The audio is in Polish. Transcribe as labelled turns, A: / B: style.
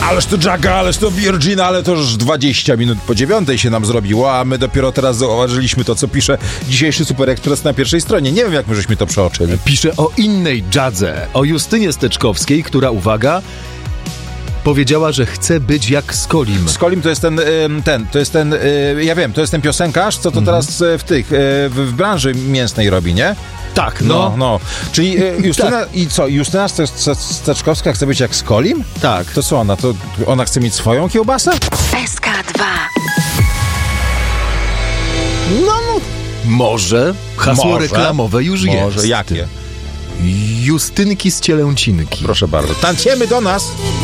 A: Ależ to Jacka, ależ to Virgina, ale to już 20 minut po 9 się nam zrobiło, a my dopiero teraz zauważyliśmy to, co pisze dzisiejszy Super Express na pierwszej stronie. Nie wiem, jak my żeśmy to przeoczyli.
B: Pisze o innej Jadze, o Justynie Steczkowskiej, która, uwaga, powiedziała, że chce być jak Skolim.
A: Skolim to jest ja wiem, to jest ten piosenkarz, co to teraz w branży mięsnej robi, nie?
B: Tak,
A: no. Czyli Justyna, tak. I co, Justyna Steczkowska chce być jak Skolim?
B: Tak.
A: To co ona? To ona chce mieć swoją kiełbasę?
C: SK2.
B: No, może. Hasło reklamowe już jest.
A: Może, jakie?
B: Justynki z Cielęcinki.
A: Proszę bardzo. Tańczymy do nas!